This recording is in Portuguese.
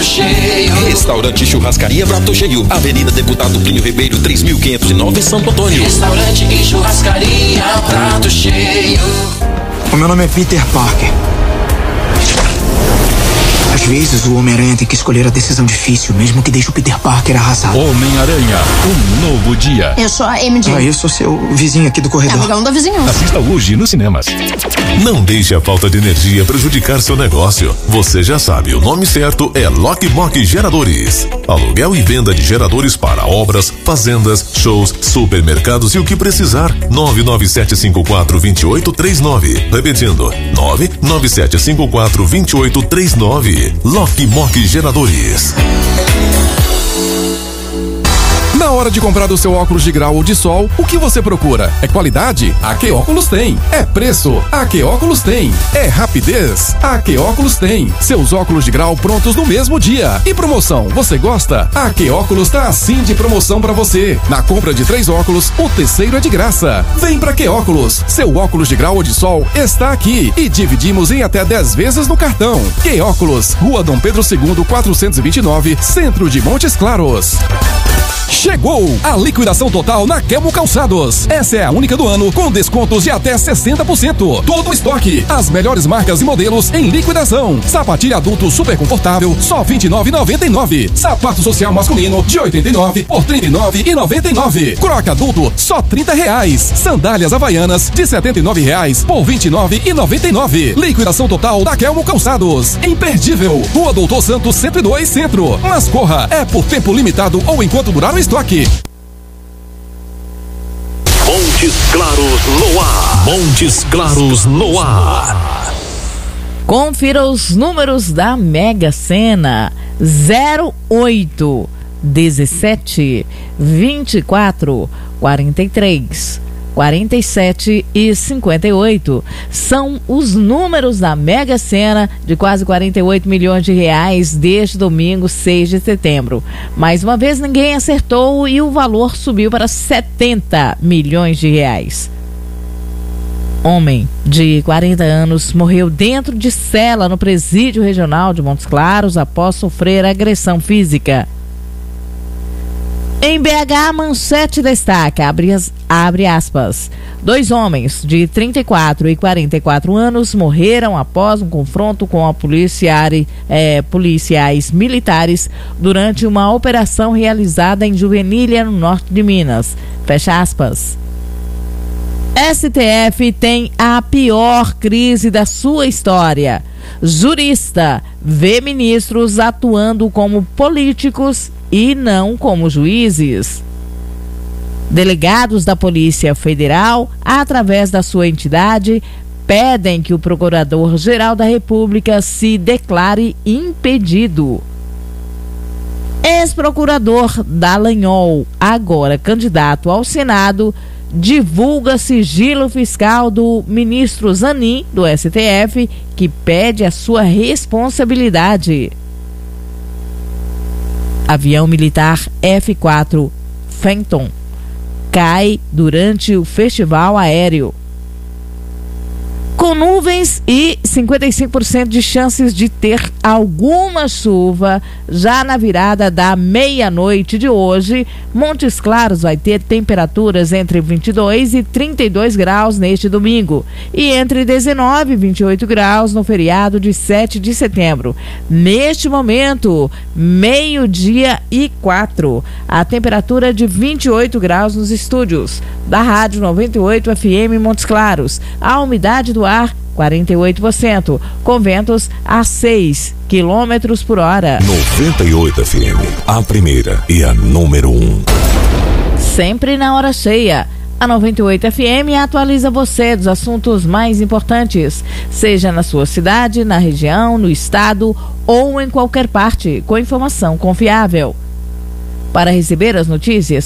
prato cheio. Restaurante Churrascaria Prato Cheio, Avenida Deputado Plínio Ribeiro, 3509, Santo Antônio. Restaurante e churrascaria Prato Cheio. O meu nome é Peter Parker. Às vezes o Homem-Aranha tem que escolher a decisão difícil, mesmo que deixe o Peter Parker arrasado. Homem-Aranha, um novo dia. Eu sou a MJ. Eu sou seu vizinho aqui do corredor. Amigão da vizinhança. Assista hoje nos cinemas. Não deixe a falta de energia prejudicar seu negócio. Você já sabe, o nome certo é Lockmock Geradores. Aluguel e venda de geradores para obras, fazendas, shows, supermercados e o que precisar. 997542839. Repetindo, 997542839. Lockmock Geradores. Na hora de comprar o seu óculos de grau ou de sol, o que você procura? É qualidade? A Que Óculos tem. É preço? A Que Óculos tem. É rapidez? A Que Óculos tem. Seus óculos de grau prontos no mesmo dia. E promoção, você gosta? A Que Óculos tá assim de promoção pra você. Na compra de 3 óculos, o terceiro é de graça. Vem pra Que Óculos. Seu óculos de grau ou de sol está aqui. E dividimos em até 10 vezes no cartão. Que Óculos, Rua Dom Pedro II, 429, Centro de Montes Claros. Chegou a liquidação total na Quemo Calçados. Essa é a única do ano, com descontos de até 60%. Todo o estoque, as melhores marcas e modelos em liquidação. Sapatilha adulto super confortável, só R$ 29,99. Sapato social masculino de 89 por R$ 39,99. Croca adulto, só R$ 30. Sandálias havaianas de R$ 79 por R$ 29,99. Liquidação total da Quemo Calçados. Imperdível. Rua Doutor Santos 102 Centro. Mas corra, é por tempo limitado ou enquanto durar o estoque. Montes Claros no ar. Montes Claros no ar. Confira os números da Mega Sena: 08, 17, 24, 43, 47 e 58 são os números da Mega Sena de quase 48 milhões de reais deste domingo, 6 de setembro. Mais uma vez ninguém acertou e o valor subiu para 70 milhões de reais. Homem de 40 anos morreu dentro de cela no presídio regional de Montes Claros após sofrer agressão física. Em BH, manchete destaca, abre aspas, 2 homens de 34 e 44 anos morreram após um confronto com policiais militares durante uma operação realizada em Juvenília, no norte de Minas. Fecha aspas. STF tem a pior crise da sua história. Jurista vê ministros atuando como políticos e não como juízes. Delegados da Polícia Federal, através da sua entidade, pedem que o Procurador-Geral da República se declare impedido. Ex-procurador Dallagnol, agora candidato ao Senado, divulga sigilo fiscal do ministro Zanin, do STF, que pede a sua responsabilidade. Avião militar F-4 Phantom cai durante o festival aéreo. Com nuvens e 55% de chances de ter alguma chuva já na virada da meia-noite de hoje, Montes Claros vai ter temperaturas entre 22 e 32 graus neste domingo e entre 19 e 28 graus no feriado de 7 de setembro. Neste momento, 12:04, a temperatura de 28 graus nos estúdios da Rádio 98 FM Montes Claros. A umidade do ar 48%, com ventos a 6 quilômetros por hora. 98 FM, a primeira e a número 1. Sempre na hora cheia. A 98 FM atualiza você dos assuntos mais importantes, seja na sua cidade, na região, no estado ou em qualquer parte, com informação confiável. Para receber as notícias,